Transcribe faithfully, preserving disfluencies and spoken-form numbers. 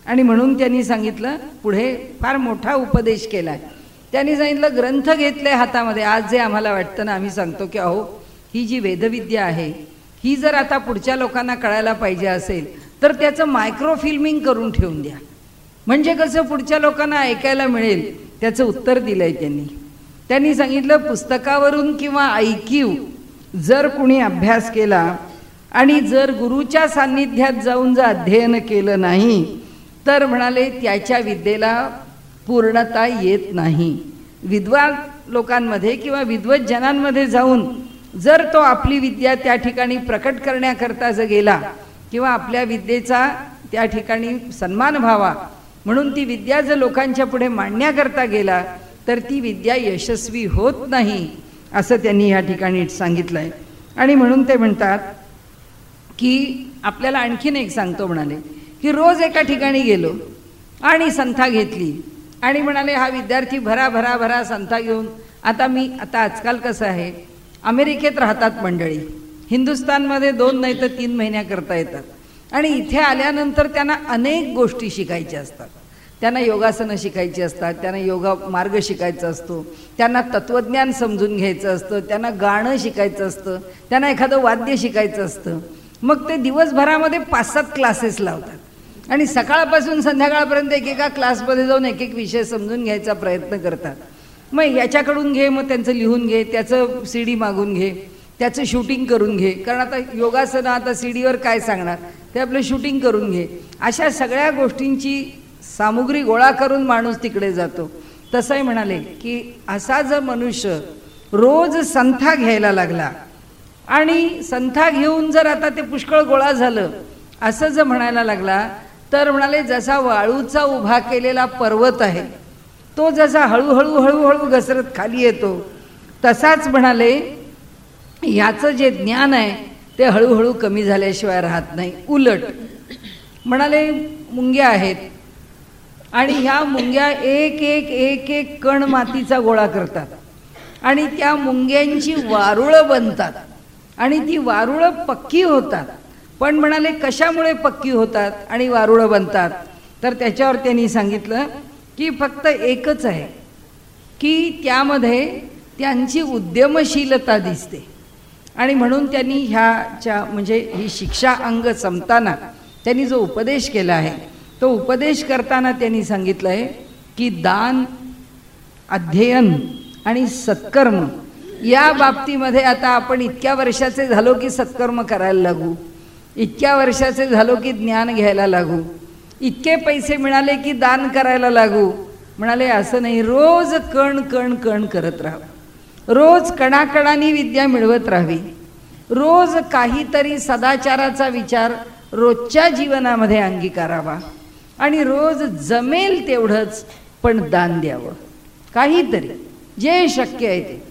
आणि म्हणून त्यांनी सांगितलं, पुढे फार मोठा उपदेश केला आहे. त्यांनी सांगितलं, ग्रंथ घेतले हातामध्ये. आज जे आम्हाला वाटतं ना, आम्ही सांगतो की अहो ही जी वेदविद्या आहे ही जर आता पुढच्या लोकांना कळायला पाहिजे असेल तर त्याचं मायक्रोफिल्मिंग करून ठेवून द्या, म्हणजे कसं पुढच्या लोकांना ऐकायला मिळेल. त्याचं उत्तर दिलं आहे त्यांनी. त्यांनी सांगितलं, पुस्तकावरून किंवा ऐकीव जर कुणी अभ्यास केला आणि जर गुरुच्या सान्निध्यात जाऊन जर अध्ययन केलं नाही तर म्हणाले त्याच्या विद्येला पूर्णता येत नाही. विद्वान लोकांमध्ये किंवा विद्वत जनांमध्ये जाऊन जर तो आपली विद्या त्या ठिकाणी प्रकट करण्याकरता जर गेला किंवा आपल्या विद्येचा त्या ठिकाणी सन्मान व्हावा म्हणून ती विद्या जर लोकांच्या पुढे मांडण्याकरता गेला तर ती विद्या यशस्वी होत नाही, असं त्यांनी या ठिकाणी सांगितलं आहे. आणि म्हणून ते म्हणतात की आपल्याला आणखीन एक सांगतो, म्हणाले की रोज एका ठिकाणी गेलो आणि संथा घेतली आणि म्हणाले हा विद्यार्थी भरा भरा भरा संथा घेऊन, आता मी आता आजकाल कसं आहे, अमेरिकेत राहतात मंडळी, हिंदुस्थानमध्ये दोन नाही तर तीन महिन्या करता येतात आणि इथे आल्यानंतर त्यांना अनेक गोष्टी शिकायच्या असतात. त्यांना योगासनं शिकायची असतात, त्यांना योगा मार्ग शिकायचा असतो, त्यांना तत्त्वज्ञान समजून घ्यायचं असतं, त्यांना गाणं शिकायचं असतं, त्यांना एखादं वाद्य शिकायचं असतं. मग ते दिवसभरामध्ये पाच सात क्लासेस लावतात आणि सकाळपासून संध्याकाळपर्यंत एकेका क्लासमध्ये जाऊन एक एक विषय समजून घ्यायचा प्रयत्न करतात. मग याच्याकडून घे, मग त्यांचं लिहून घे, त्याचं सी डी मागून घे, त्याचं शूटिंग करून घे, कारण आता योगासनं आता सी डीवर काय सांगणार, ते आपलं शूटिंग करून घे. अशा सगळ्या गोष्टींची सामुग्री गोळा करून माणूस तिकडे जातो. तसंही म्हणाले की असा जर मनुष्य रोज संथा घ्यायला लागला आणि संथा घेऊन जर आता ते पुष्कळ गोळा झालं असं जर म्हणायला लागला तर म्हणाले जसा वाळूचा उभा केलेला पर्वत आहे तो जसा हळूहळू हळूहळू घसरत खाली येतो तसाच म्हणाले याचं जे ज्ञान आहे ते हळूहळू कमी झाल्याशिवाय राहत नाही. उलट म्हणाले मुंग्या आहेत आणि ह्या मुंग्या एक एक एक एक कण मातीचा गोळा करतात आणि त्या मुंग्यांची वारुळं बनतात आणि ती वारुळं पक्की होतात. पण म्हणाले कशामुळे पक्की होतात आणि वारुळं बनतात, तर त्याच्यावर त्यांनी सांगितलं की फक्त एकच आहे की त्यामध्ये त्यांची उद्यमशीलता दिसते. आणि म्हणून त्यांनी ह्याच्या म्हणजे ही शिक्षा अंग संपताना त्यांनी जो उपदेश केला आहे तो उपदेश करताना त्यांनी सांगितलं आहे की दान, अध्ययन आणि सत्कर्म या बाबतीमध्ये आता आपण इतक्या वर्षाचे झालो की सत्कर्म करायला लागू, इतक्या वर्षाचे झालो की ज्ञान घ्यायला लागू, इतके पैसे मिळाले की दान करायला लागू. म्हणाले असं नाही, रोज कण कण कण करत राहा, रोज कणाकणांनी विद्या मिळवत राहावी, रोज काहीतरी सदाचाराचा विचार रोजच्या जीवनामध्ये अंगीकारावा आणि रोज जमेल तेवढंच पण दान द्यावं, काहीतरी जे शक्य आहे ते.